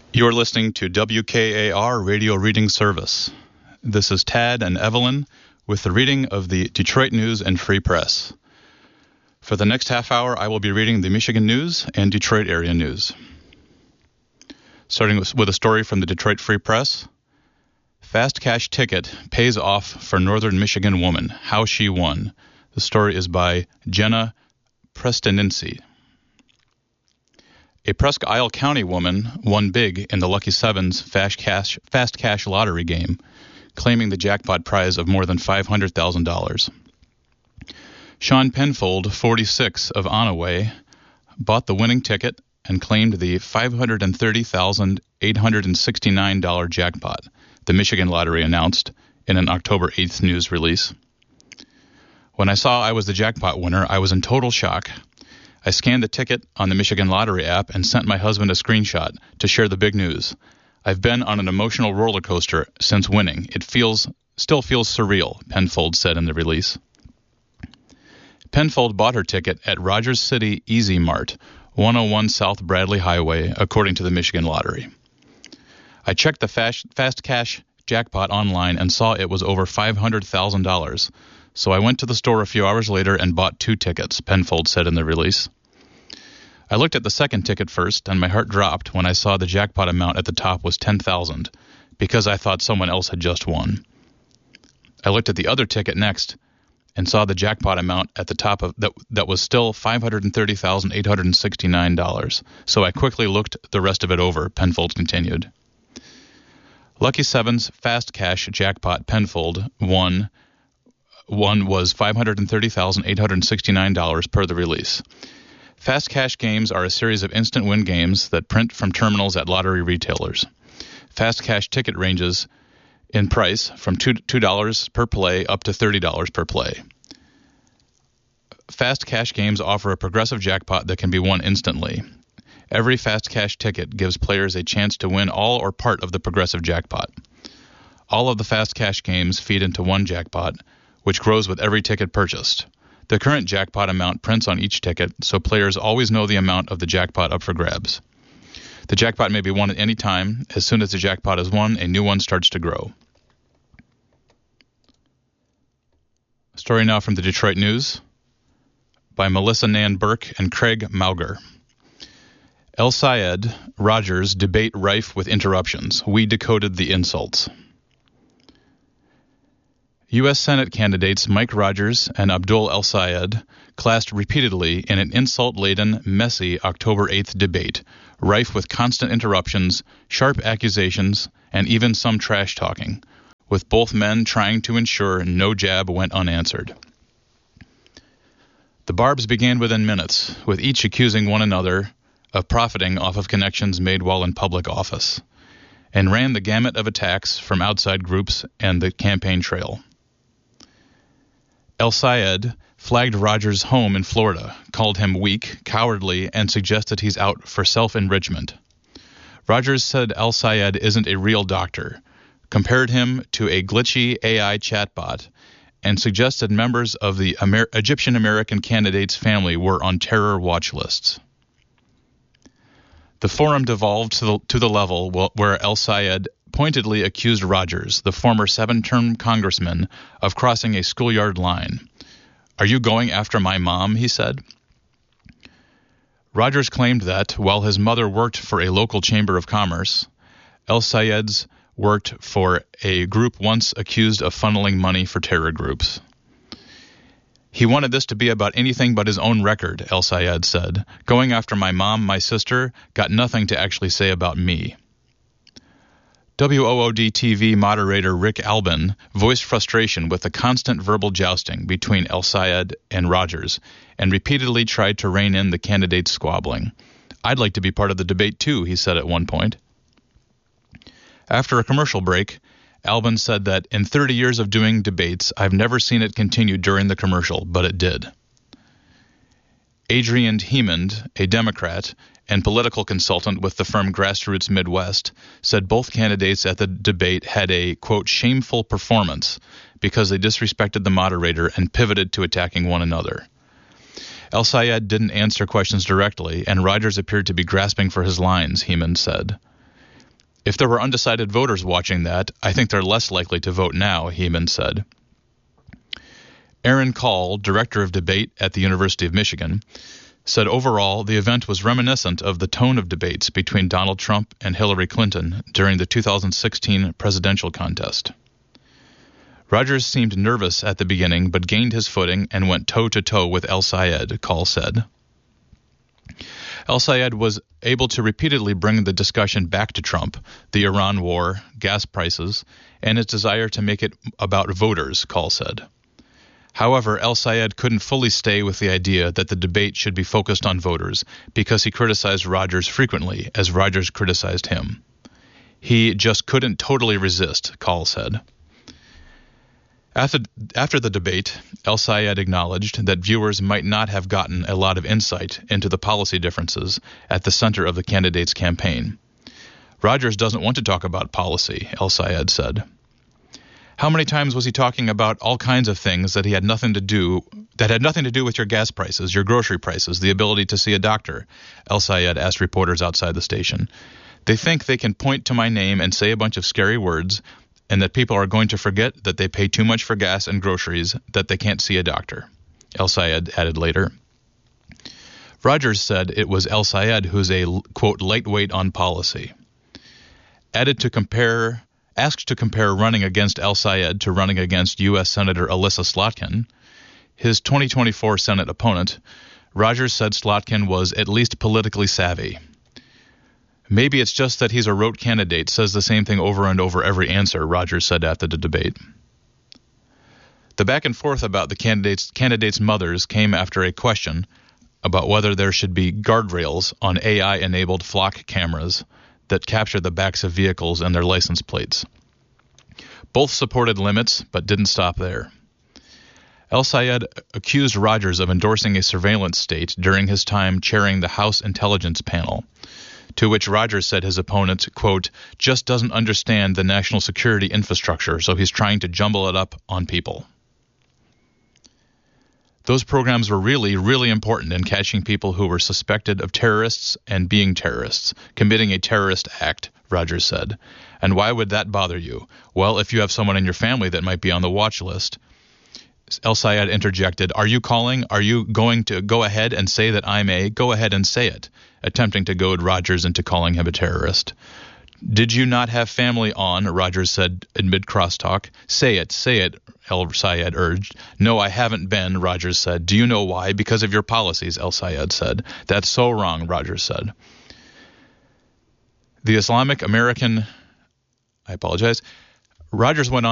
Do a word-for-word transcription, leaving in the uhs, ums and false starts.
You're listening to W K A R Radio Reading Service. This is Tad and Evelyn with the reading of the Detroit News and Free Press. For the next half hour, I will be reading the Michigan News and Detroit area news. Starting with, with a story from the Detroit Free Press. Fast cash ticket pays off for Northern Michigan woman. How she won. The story is by Jenna Prestenincy. A Presque Isle County woman won big in the Lucky Sevens fast cash, fast cash lottery game, claiming the jackpot prize of more than five hundred thousand dollars. Sean Penfold, forty-six, of Onaway, bought the winning ticket and claimed the five hundred thirty thousand eight hundred sixty-nine dollars jackpot, the Michigan Lottery announced in an October eighth news release. When I saw I was the jackpot winner, I was in total shock. I scanned the ticket on the Michigan Lottery app and sent my husband a screenshot to share the big news. I've been on an emotional roller coaster since winning. It feels still feels surreal, Penfold said in the release. Penfold bought her ticket at Rogers City Easy Mart, one oh one South Bradley Highway, according to the Michigan Lottery. I checked the fast, fast cash jackpot online and saw it was over five hundred thousand dollars. So I went to the store a few hours later and bought two tickets, Penfold said in the release. I looked at the second ticket first, and my heart dropped when I saw the jackpot amount at the top was ten thousand dollars, because I thought someone else had just won. I looked at the other ticket next and saw the jackpot amount at the top of that that was still five hundred thirty thousand eight hundred sixty-nine dollars. So I quickly looked the rest of it over, Penfold continued. Lucky Sevens fast cash jackpot Penfold won One was five hundred thirty thousand eight hundred sixty-nine dollars per the release. Fast cash games are a series of instant win games that print from terminals at lottery retailers. Fast cash ticket ranges in price from two dollars per play up to thirty dollars per play. Fast cash games offer a progressive jackpot that can be won instantly. Every fast cash ticket gives players a chance to win all or part of the progressive jackpot. All of the fast cash games feed into one jackpot, which grows with every ticket purchased. The current jackpot amount prints on each ticket, so players always know the amount of the jackpot up for grabs. The jackpot may be won at any time. As soon as the jackpot is won, a new one starts to grow. Story now from the Detroit News by Melissa Nan Burke and Craig Mauger. El Sayed Rogers debate rife with interruptions. We decoded the insults. U S Senate candidates Mike Rogers and Abdul El Sayed clashed repeatedly in an insult-laden, messy October eighth debate, rife with constant interruptions, sharp accusations, and even some trash-talking, with both men trying to ensure no jab went unanswered. The barbs began within minutes, with each accusing one another of profiting off of connections made while in public office, and ran the gamut of attacks from outside groups and the campaign trail. El Sayed flagged Rogers' home in Florida, called him weak, cowardly, and suggested he's out for self-enrichment. Rogers said El Sayed isn't a real doctor, compared him to a glitchy A I chatbot, and suggested members of the Amer- Egyptian-American candidate's family were on terror watch lists. The forum devolved to the, to the level where El Sayed pointedly accused Rogers, the former seven-term congressman, of crossing a schoolyard line. "Are you going after my mom?" he said. Rogers claimed that, while his mother worked for a local chamber of commerce, El Sayed's worked for a group once accused of funneling money for terror groups. He wanted this to be about anything but his own record, El Sayed said. Going after my mom, my sister, got nothing to actually say about me. W O O D T V moderator Rick Albin voiced frustration with the constant verbal jousting between El Sayed and Rogers and repeatedly tried to rein in the candidates' squabbling. "I'd like to be part of the debate too," he said at one point. After a commercial break, Albin said that in thirty years of doing debates, I've never seen it continue during the commercial, but it did. Adrian Hemond, a Democrat and political consultant with the firm Grassroots Midwest, said both candidates at the debate had a, quote, shameful performance because they disrespected the moderator and pivoted to attacking one another. El Sayed didn't answer questions directly, and Rogers appeared to be grasping for his lines, Hemond said. If there were undecided voters watching that, I think they're less likely to vote now, Heyman said. Aaron Call, director of debate at the University of Michigan, said overall the event was reminiscent of the tone of debates between Donald Trump and Hillary Clinton during the two thousand sixteen presidential contest. Rogers seemed nervous at the beginning but gained his footing and went toe-to-toe with El-Sayed, Call said. El-Sayed was able to repeatedly bring the discussion back to Trump, the Iran war, gas prices, and his desire to make it about voters, Call said. However, El-Sayed couldn't fully stay with the idea that the debate should be focused on voters because he criticized Rogers frequently, as Rogers criticized him. He just couldn't totally resist, Call said. After, after the debate, El-Sayed acknowledged that viewers might not have gotten a lot of insight into the policy differences at the center of the candidate's campaign. Rogers doesn't want to talk about policy, El-Sayed said. How many times was he talking about all kinds of things that he had nothing to do that had nothing to do with your gas prices, your grocery prices, the ability to see a doctor? El-Sayed asked reporters outside the station. They think they can point to my name and say a bunch of scary words, and that people are going to forget that they pay too much for gas and groceries, that they can't see a doctor, El-Sayed added later. Rogers said it was El-Sayed who's a, quote, lightweight on policy. Added to compare, asked to compare running against El-Sayed to running against U S Senator Elissa Slotkin, his twenty twenty-four Senate opponent, Rogers said Slotkin was at least politically savvy. Maybe it's just that he's a rote candidate, says the same thing over and over every answer, Rogers said after the debate. The back and forth about the candidates' candidates' mothers came after a question about whether there should be guardrails on A I-enabled flock cameras that capture the backs of vehicles and their license plates. Both supported limits, but didn't stop there. El-Sayed accused Rogers of endorsing a surveillance state during his time chairing the House Intelligence Panel, to which Rogers said his opponent, quote, just doesn't understand the national security infrastructure, so he's trying to jumble it up on people. Those programs were really, really important in catching people who were suspected of terrorists and being terrorists, committing a terrorist act, Rogers said. And why would that bother you? Well, if you have someone in your family that might be on the watch list. El-Sayed interjected, are you calling? Are you going to go ahead and say that I'm a? Go ahead and say it, attempting to goad Rogers into calling him a terrorist. Did you not have family on? Rogers said in mid-crosstalk. Say it, say it, El-Sayed urged. No, I haven't been, Rogers said. Do you know why? Because of your policies, El-Sayed said. That's so wrong, Rogers said. The Islamic American, I apologize, Rogers went on